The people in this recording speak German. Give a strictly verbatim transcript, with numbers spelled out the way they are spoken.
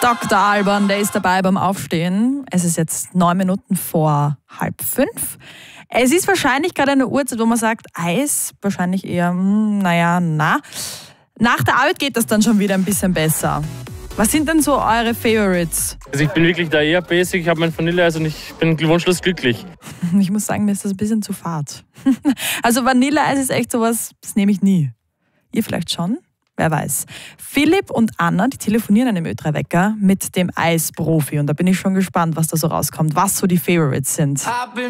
Doktor Alban, der ist dabei beim Aufstehen. Es ist jetzt neun Minuten vor halb fünf. Es ist wahrscheinlich gerade eine Uhrzeit, wo man sagt, Eis, wahrscheinlich eher, hm, naja, na. Nach der Arbeit geht das dann schon wieder ein bisschen besser. Was sind denn so eure Favorites? Also ich bin wirklich da eher basic, ich habe mein Vanilleeis und ich bin wunschlos glücklich. Ich muss sagen, mir ist das ein bisschen zu fad. Also Vanilleeis ist echt sowas, das nehme ich nie. Ihr vielleicht schon? Wer weiß. Philipp und Anna, die telefonieren an dem Ö drei Wecker mit dem Eisprofi und da bin ich schon gespannt, was da so rauskommt, was so die Favorites sind.